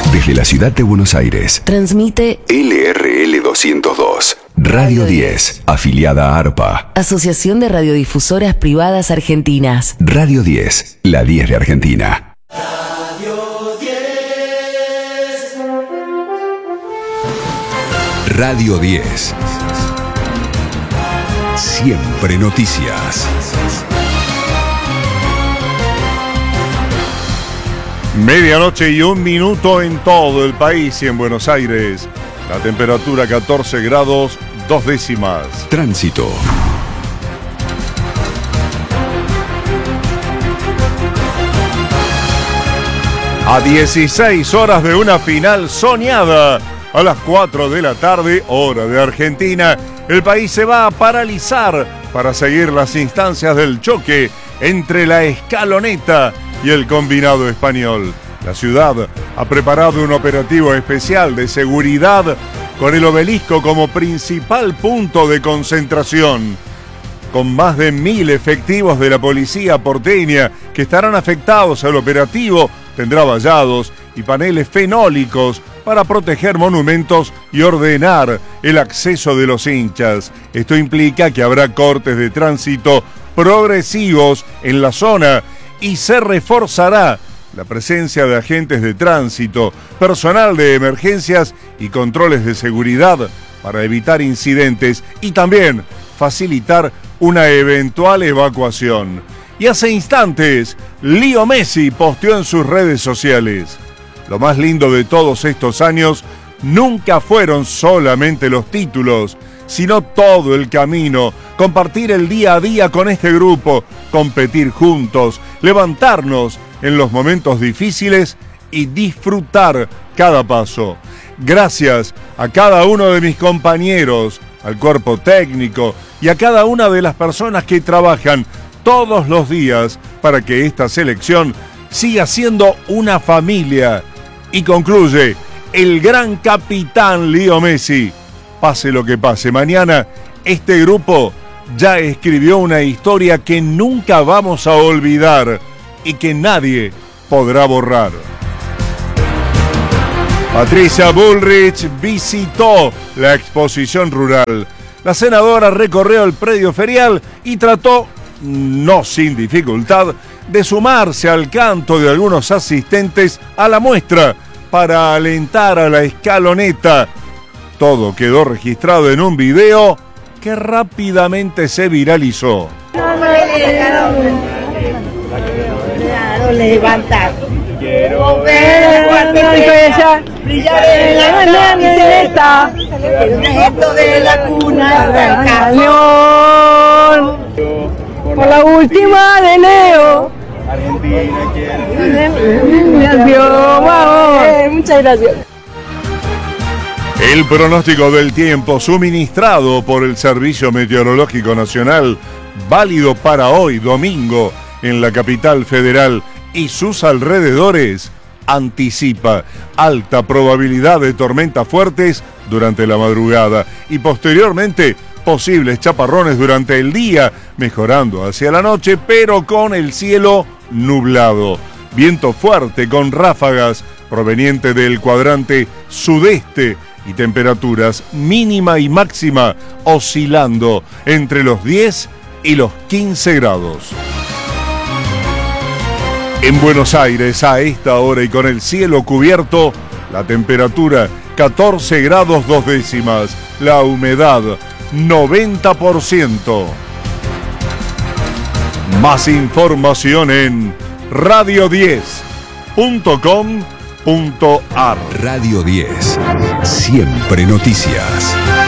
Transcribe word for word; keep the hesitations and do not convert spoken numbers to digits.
Desde la ciudad de Buenos Aires, transmite L R L doscientos dos, Radio diez, afiliada a ARPA. Asociación de Radiodifusoras Privadas Argentinas. Radio diez, la diez de Argentina. Radio diez. Radio diez. Siempre noticias. Medianoche y un minuto en todo el país y en Buenos Aires. La temperatura catorce grados, dos décimas. Tránsito. A dieciséis horas de una final soñada, a las cuatro de la tarde, hora de Argentina, el país se va a paralizar para seguir las instancias del choque entre la Escaloneta y el combinado español. La ciudad ha preparado un operativo especial de seguridad con el Obelisco como principal punto de concentración. Con más de mil efectivos de la policía porteña que estarán afectados al operativo, tendrá vallados y paneles fenólicos para proteger monumentos y ordenar el acceso de los hinchas. Esto implica que habrá cortes de tránsito progresivos en la zona y se reforzará la presencia de agentes de tránsito, personal de emergencias y controles de seguridad para evitar incidentes y también facilitar una eventual evacuación. Y hace instantes, Leo Messi posteó en sus redes sociales: lo más lindo de todos estos años nunca fueron solamente los títulos, sino todo el camino, compartir el día a día con este grupo, competir juntos, levantarnos en los momentos difíciles y disfrutar cada paso. Gracias a cada uno de mis compañeros, al cuerpo técnico y a cada una de las personas que trabajan todos los días para que esta selección siga siendo una familia. Y concluye el gran capitán Leo Messi: pase lo que pase mañana, este grupo ya escribió una historia que nunca vamos a olvidar y que nadie podrá borrar. Patricia Bullrich visitó la exposición rural. La senadora recorrió el predio ferial y trató, no sin dificultad, de sumarse al canto de algunos asistentes a la muestra para alentar a la Escaloneta. Todo quedó registrado en un video que rápidamente se viralizó. Levantar. Quiero ver cuando brillar, brillar en la mañana celesta, el neto de la cuna del cañón. Por la última de Leo. Argentina quiere. Muchas gracias. El pronóstico del tiempo suministrado por el Servicio Meteorológico Nacional, válido para hoy domingo en la capital federal y sus alrededores, anticipa alta probabilidad de tormentas fuertes durante la madrugada y posteriormente posibles chaparrones durante el día, mejorando hacia la noche, pero con el cielo nublado. Viento fuerte con ráfagas proveniente del cuadrante sudeste y temperaturas mínima y máxima oscilando entre los diez y los quince grados. En Buenos Aires, a esta hora y con el cielo cubierto, la temperatura catorce grados dos décimas, la humedad noventa por ciento. Más información en radio diez punto com punto ar. Radio diez, siempre noticias.